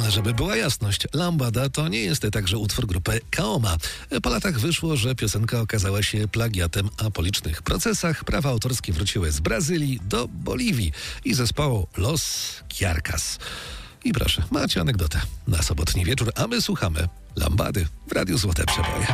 Ale żeby była jasność, Lambada to nie jest także utwór grupy Kaoma. Po latach wyszło, że piosenka okazała się plagiatem, a po licznych procesach prawa autorskie wróciły z Brazylii do Boliwii i zespołu Los Kiarkas. I proszę, macie anegdotę na sobotni wieczór, a my słuchamy Lambady w Radiu Złote Przeboje.